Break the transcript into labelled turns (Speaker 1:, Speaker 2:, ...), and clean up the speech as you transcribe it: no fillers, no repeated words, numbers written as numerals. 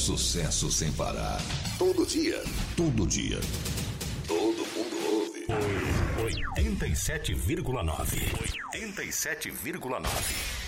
Speaker 1: sucesso sem parar. Todo dia. Todo dia. Todo mundo ouve.
Speaker 2: 87,9. 87,9.